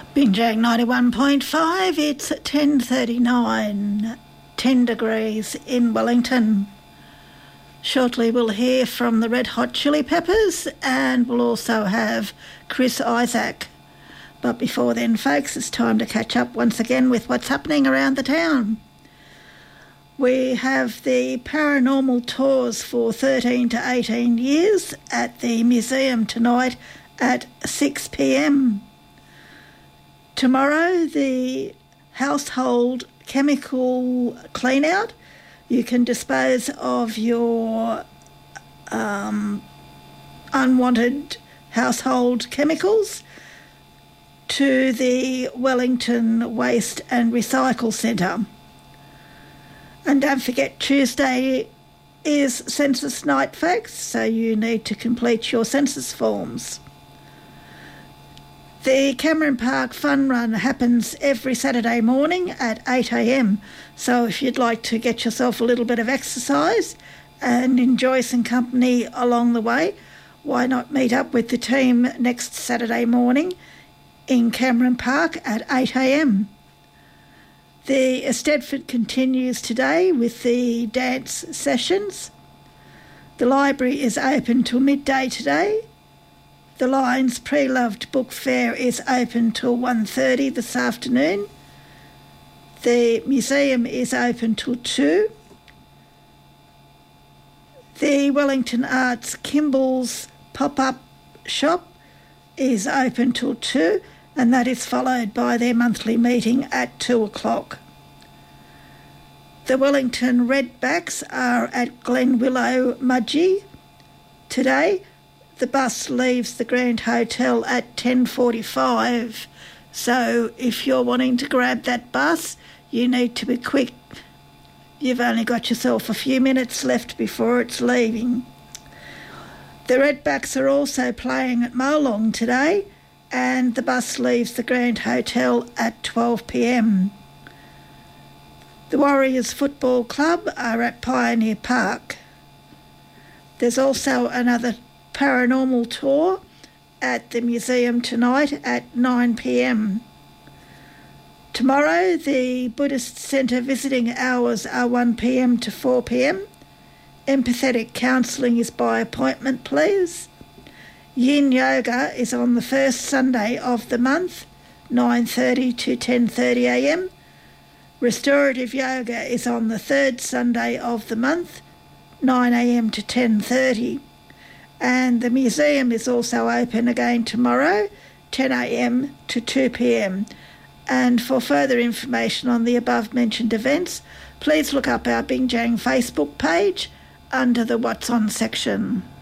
Binjang 91.5, it's 10:39, 10 degrees in Wellington. Shortly we'll hear from the Red Hot Chili Peppers and we'll also have Chris Isaak. But before then, folks, it's time to catch up once again with what's happening around the town. We have the paranormal tours for 13 to 18 years at the museum tonight at 6 p.m. Tomorrow, the household chemical clean-out. You can dispose of your unwanted household chemicals to the Wellington Waste and Recycle Centre. And don't forget, Tuesday is census night, folks, so you need to complete your census forms. The Cameron Park Fun Run happens every Saturday morning at 8 a.m, so if you'd like to get yourself a little bit of exercise and enjoy some company along the way, why not meet up with the team next Saturday morning in Cameron Park at 8 a.m. The Eisteddfod continues today with the dance sessions. The library is open till midday today. The Lions Pre-Loved Book Fair is open till 1:30 this afternoon. The museum is open till 2. The Wellington Arts Kimball's pop-up shop is open till 2, and that is followed by their monthly meeting at 2 o'clock. The Wellington Redbacks are at Glenwillow Mudgee today. The bus leaves the Grand Hotel at 10:45, so if you're wanting to grab that bus, you need to be quick. You've only got yourself a few minutes left before it's leaving. The Redbacks are also playing at Molong today, and the bus leaves the Grand Hotel at 12 p.m. The Warriors Football Club are at Pioneer Park. There's also another paranormal tour at the museum tonight at 9 p.m. Tomorrow, the Buddhist Centre visiting hours are 1 p.m. to 4 p.m. Empathetic counselling is by appointment, please. Yin Yoga is on the first Sunday of the month, 9:30 to 10:30 a.m. Restorative Yoga is on the third Sunday of the month, 9 a.m. to 10:30. And the museum is also open again tomorrow, 10 a.m. to 2 p.m. And for further information on the above-mentioned events, please look up our Binjang Facebook page under the What's On section.